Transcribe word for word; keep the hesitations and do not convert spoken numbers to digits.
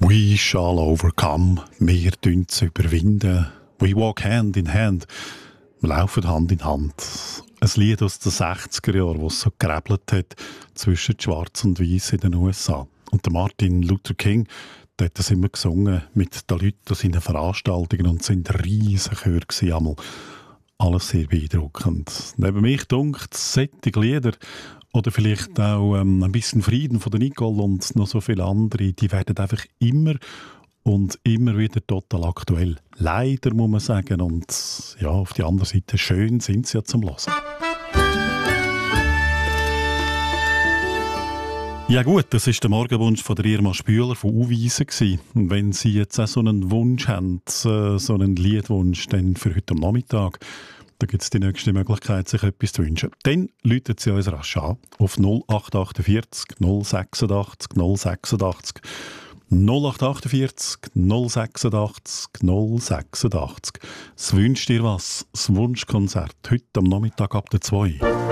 We shall overcome. Wir tun es überwinden. We walk hand in hand. Wir laufen Hand in Hand. Ein Lied aus den sechziger Jahren, das so gerebelt hat zwischen Schwarz und Weiß in den U S A. Und der Martin Luther King, der hat das immer gesungen mit den Leuten an seinen Veranstaltungen und es waren riesige Chöre gewesen. Alles sehr beeindruckend. Neben mich dunkt solche Lieder oder vielleicht auch ähm, ein bisschen Frieden von der Nicole und noch so viele andere, die werden einfach immer und immer wieder total aktuell. Leider muss man sagen. Und ja, auf die andere Seite schön sind sie ja zum Hören. Ja gut, das ist der Morgenwunsch von der Irma Spüler von Uwiesen gewesen. Und wenn Sie jetzt auch so einen Wunsch haben, so einen Liedwunsch, dann für heute am Nachmittag, da gibt es die nächste Möglichkeit, sich etwas zu wünschen. Dann läutet Sie uns rasch an auf null acht achtundvierzig null sechsundachtzig null sechsundachtzig null acht achtundvierzig null sechsundachtzig null sechsundachtzig. Es wünscht dir was, das Wunschkonzert, heute am Nachmittag ab der zwei.